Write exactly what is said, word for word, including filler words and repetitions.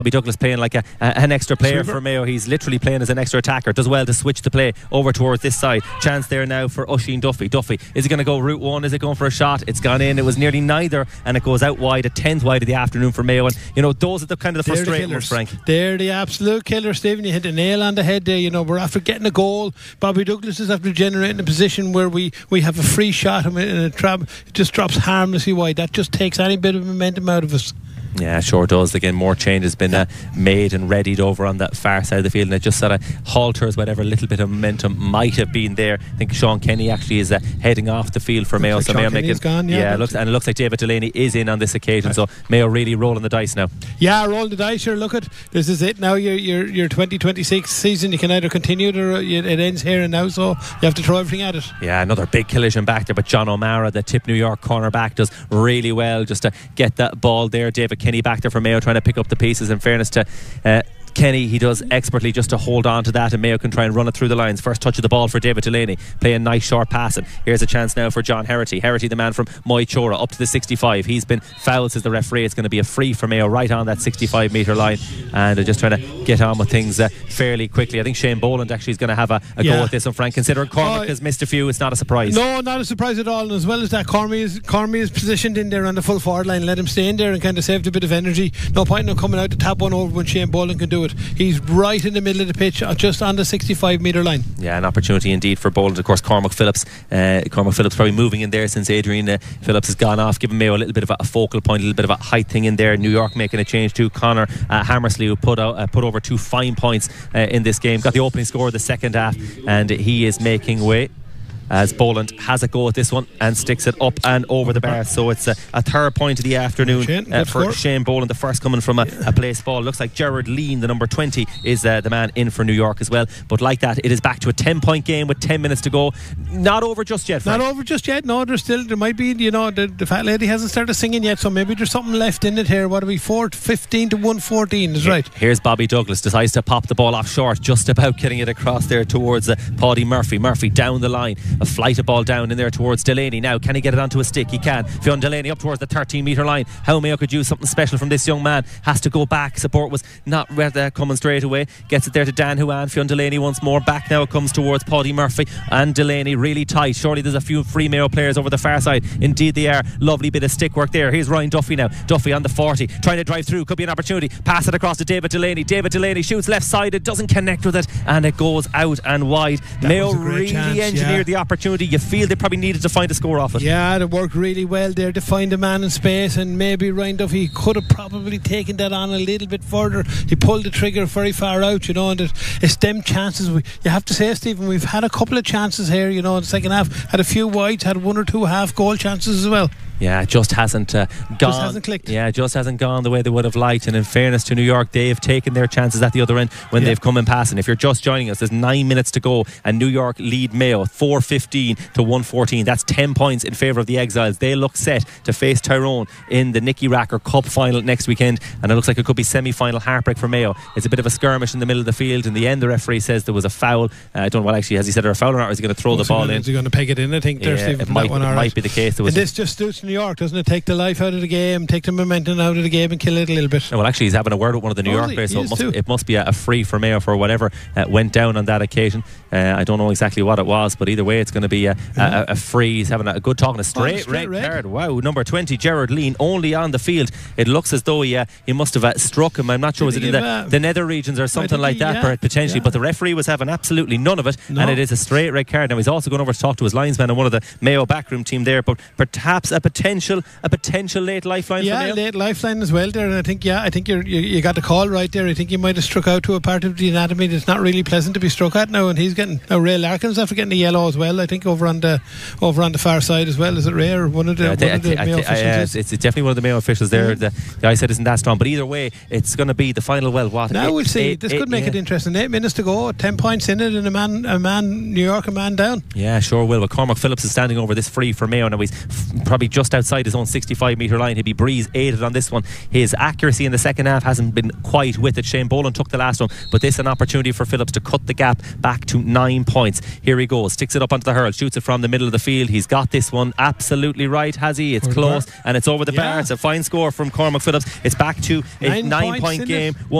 Bobby Douglas playing like a, a, an extra player Super. for Mayo. He's literally playing as an extra attacker. Does well to switch the play over towards this side. Chance there now for Oisín Duffy. Duffy, is he going to go route one? Is it going for a shot? It's gone in. It was nearly neither, and it goes out wide, a tenth wide of the afternoon for Mayo. And you know, those are the kind of the They're frustrating the ones, Frank. They're the absolute killers, Stephen. You hit the nail on the head there. You know, we're after getting a goal. Bobby Douglas is after generating a position where we, we have a free shot and a trap. It just drops harmlessly wide. That just takes any bit of momentum out of us. Yeah, sure does. Again, more change has been uh, made and readied over on that far side of the field, and it just sort of halters whatever little bit of momentum might have been there. I think Sean Kenny actually is uh, heading off the field for looks Mayo. Like so Sean Mayo Kenny's making, gone, yeah, yeah, looks, and it looks like David Delaney is in on this occasion. Right. So Mayo really rolling the dice now. Yeah, roll the dice. Sure, look at this is it now. Your your your twenty twenty-six season. You can either continue it or it ends here and now. So you have to throw everything at it. Yeah, another big collision back there, but John O'Mara, the Tip New York cornerback, does really well just to get that ball there. David Kenny back there for Mayo, trying to pick up the pieces. In fairness to uh, Kenny, he does expertly just to hold on to that, and Mayo can try and run it through the lines. First touch of the ball for David Delaney, playing nice short passing. Here's a chance now for John Herity. Herity, the man from Moy Chora, up to the sixty-five. He's been fouled, says the referee. It's going to be a free for Mayo right on that sixty-five metre line, and uh, just trying to get on with things uh, fairly quickly. I think Shane Boland actually is going to have a, a yeah. go at this one, Frank. Considering Cormac oh, has missed a few, it's not a surprise. No, not a surprise at all. And as well as that, Cormy is, Cormy is positioned in there on the full forward line. Let him stay in there and kind of saved a bit of energy. No point in him coming out to tap one over when Shane Boland can do it. He's right in the middle of the pitch, just on the sixty-five metre line. Yeah, an opportunity indeed for Boland. Of course, Cormac Phillips uh, Cormac Phillips probably moving in there since Adrian uh, Phillips has gone off, giving Mayo a little bit of a, a focal point, a little bit of a height thing in there. New York making a change too. Connor uh, Hammersley, who put out, uh, put over two fine points uh, in this game, got the opening score of the second half, and he is making way as Boland has a go at this one and sticks it up and over the bar. So it's a, a third point of the afternoon Shane, uh, for score. Shane Boland, the first coming from a, yeah. a place ball. Looks like Gerard Lean, the number twenty, is uh, the man in for New York as well. But like that, it is back to a ten point game with ten minutes to go. Not over just yet, Frank. Not over just yet. No, there's still, there might be, you know, the, the fat lady hasn't started singing yet, so maybe there's something left in it here. What are we, four fifteen to one fourteen is right. Here's Bobby Douglas, decides to pop the ball off short, just about getting it across there towards uh, Paddy Murphy. Murphy down the line, a flight of ball down in there towards Delaney. Now can he get it onto a stick? He can. Fionn Delaney up towards the thirteen metre line. How Mayo could use something special from this young man. Has to go back. Support was not uh, coming straight away. Gets it there to Dan Huan. Fionn Delaney once more. Back now it comes towards Paddy Murphy and Delaney really tight. Surely there's a few free Mayo players over the far side. Indeed they are. Lovely bit of stick work there. Here's Ryan Duffy now. Duffy on the forty, trying to drive through. Could be an opportunity. Pass it across to David Delaney. David Delaney shoots left sided, doesn't connect with it, and it goes out and wide. That Mayo really chance, engineered yeah. the opportunity. You feel they probably needed to find a score off it. Yeah, they worked really well there to find a man in space, and maybe Ryan Duffy could have probably taken that on a little bit further. He pulled the trigger very far out, you know, and it, it's them chances. We, you have to say, Stephen, we've had a couple of chances here, you know, in the second half. Had a few wides, had one or two half goal chances as well. Yeah, it just hasn't uh, gone. Just hasn't clicked. Yeah, it just hasn't gone the way they would have liked. And in fairness to New York, they've taken their chances at the other end when yeah. they've come in passing. If you're just joining us, there's nine minutes to go, and New York lead Mayo four fifteen to one fourteen. That's ten points in favour of the Exiles. They look set to face Tyrone in the Nicky Racker Cup final next weekend, and it looks like it could be semi-final heartbreak for Mayo. It's a bit of a skirmish in the middle of the field. In the end, the referee says there was a foul. Uh, I don't know what actually has he said there a foul or not, or is he going to throw oh, the so ball gonna, in? Is he going to peg it in? I think yeah, Steve, it might, one, it right. might be the case. There was and this just suits New York, doesn't it? Take the life out of the game, take the momentum out of the game, and kill it a little bit. Well, actually, he's having a word with one of the New oh, York players, so it must, too. it must be a, a free for Mayo for whatever uh, went down on that occasion. Uh, I don't know exactly what it was, but either way, it's going to be a, yeah. a, a free. He's having a good talk and a straight, oh, straight red, red card. Wow, number twenty, Gerard Lean, only on the field. It looks as though he, uh, he must have uh, struck him. I'm not sure, was it in the, uh, the nether regions or something like that, he, yeah, potentially, yeah. but the referee was having absolutely none of it, no. and it is a straight red card. Now, he's also gone over to talk to his linesman and one of the Mayo backroom team there, but perhaps a potential a potential late lifeline yeah, for Mayo. Late lifeline as well there, and I think yeah I think you're, you you got the call right there. I think you might have struck out to a part of the anatomy that's not really pleasant to be struck at now, and he's getting now Ray Larkin's after getting the yellow as well, I think, over on the over on the far side as well. Is it Ray or one of the, yeah, one of the Mayo officials? Yeah, it's, it's definitely one of the Mayo officials there. Mm-hmm. the, the eye said isn't that strong, but either way it's going to be the final. Well, what now it, we'll see. It, this it, could make yeah. it interesting. Eight minutes to go, ten points in it, and a man a man New York a man down. Yeah, sure will. But Cormac Phillips is standing over this free for Mayo. Now he's f- probably just just outside his own sixty-five metre line. He'll be breeze aided on this one. His accuracy in the second half hasn't been quite with it. Shane Boland took the last one, but this is an opportunity for Phillips to cut the gap back to nine points. Here he goes, sticks it up onto the hurl, shoots it from the middle of the field. He's got this one absolutely right, has he? It's close and it's over the yeah. bar. It's a fine score from Cormac Phillips. It's back to a nine, nine point in game. it.